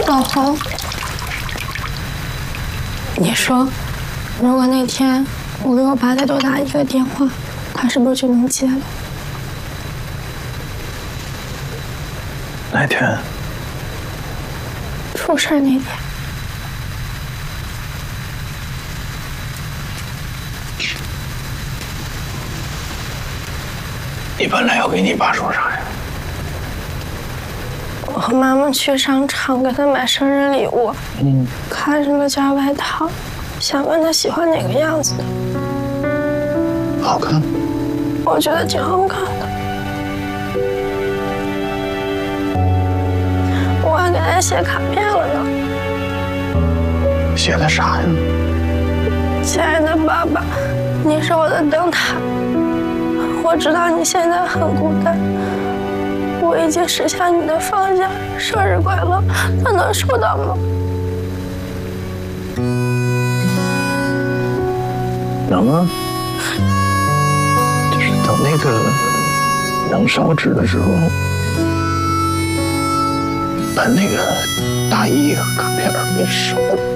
老侯，你说，如果那天我给我爸再多打一个电话，他是不是就能接了？ 哪天？ 出事那天。 你本来要给你爸说啥呀？ 我和妈妈去商场给他买生日礼物，看上了件外套，想问他喜欢哪个样子的。 好看？ 我觉得挺好看的。我还给他写卡片了呢。 写的啥呀？ 亲爱的爸爸，你是我的灯塔。我知道你现在很孤单，我已经实现你的放下，生日快乐，他能收到吗？ 能啊，就是等那个能烧纸的时候，把那个大衣和卡片给烧了。